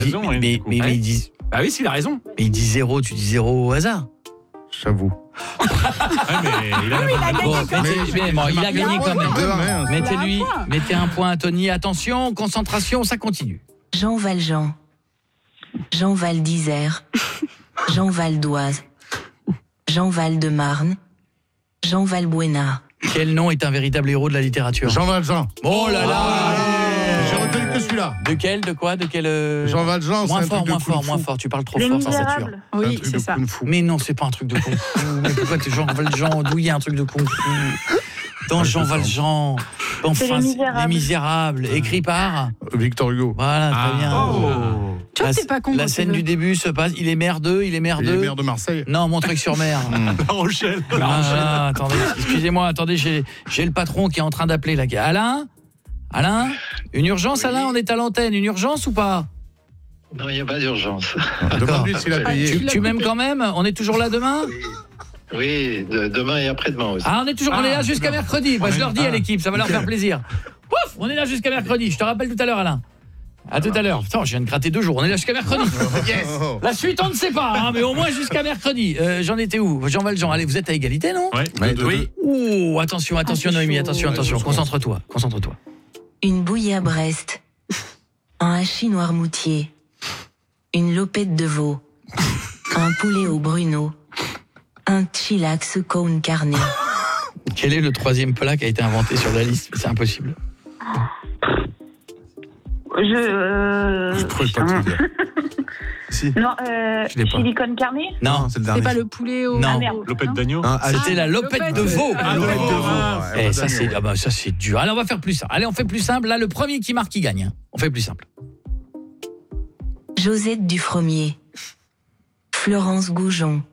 raison, ouais, mais du coup. ils disent... Bah oui, s'il a raison. Mais il dit 0, tu dis 0 au hasard. J'avoue. Ouais, mais il a la bonne Bon, bon, il a gagné quand même. Mettez-lui. Mettez un point à Tony. Attention, concentration, ça continue. Jean Valjean, Jean Val d'Isère, Jean Val d'Oise, Jean Val de Marne, Jean Valbuena. Quel nom est un véritable héros de la littérature? Jean Valjean. Oh là là. J'ai retenu que celui-là. De quel? De quoi? De quel Jean Valjean, Moins c'est un fort, truc de moins fort, kung-fu. moins fort. Tu parles trop Les fort, ça sature. Misérables. Un Oui, truc c'est de ça. kung-fu. Mais non, c'est pas un truc de kung fu. Mais pourquoi tu Jean Valjean? D'où il y a un truc de kung fu? Dans Jean Valjean. Enfin, Les Misérables. Les Misérables. Écrit par. Victor Hugo. Voilà, très bien. Toi, t'es pas con. La quand tu scène veux. du début se passe. Il est maire d'eux, il est maire Il est d'eux. maire de Marseille. Non, Montreuil-sur-Mer. La Rochelle. Ah, attendez, excusez-moi, attendez, j'ai le patron qui est en train d'appeler là. Alain, une urgence, Alain, on est à l'antenne, une urgence ou pas? Non, il n'y a pas d'urgence. Demande-lui s'il a payé. Tu m'aimes quand même? On est toujours là demain? Oui, demain et après-demain aussi. Ah, on est là jusqu'à mercredi. Bah, je leur dis à l'équipe, ça va leur faire plaisir. Ouf, on est là jusqu'à mercredi. Je te rappelle tout à l'heure, Alain. À tout à l'heure. Putain, je viens de gratter 2 jours. On est là jusqu'à mercredi. Yes. La suite, on ne sait pas, hein, mais au moins jusqu'à mercredi. J'en étais où? Jean Valjean. Allez, vous êtes à égalité, non? Ouais. Oui. Ouh, attention, Noémie, attention. Concentre-toi. Une bouillie à Brest, un hachis Noirmoutier, une lopette de veau, un poulet au Bruno, un chillax cône carné. Quel est le 3e plat qui a été inventé sur la liste? C'est impossible. Je pourrais pas te le dire. Si. Non, Je l'ai pas. silicone carné. Non, c'est le C'est dernier. pas le poulet au... Non. merde. Lopette d'agneau. c'était la lopette de veau. Ah, Lopette veau. de veau. Eh, Ouais, ça d'agneau. c'est dur. Allez, on va faire plus simple. Allez, on fait plus simple. Là, le premier qui marque, il gagne. Hein. On fait plus simple. Josette Dufromier, Florence Goujon,